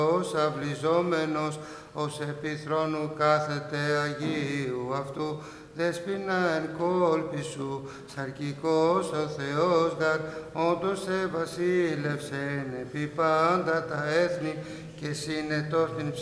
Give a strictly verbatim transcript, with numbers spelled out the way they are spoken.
Ως αυλιζόμενος, ως επιθρόνου κάθεται Αγίου αυτού, δέσποινα εν κόλπη σου, σαρκικός ο Θεός γαρ, όντως σε βασίλευσεν επί πάντα τα έθνη και συνετός την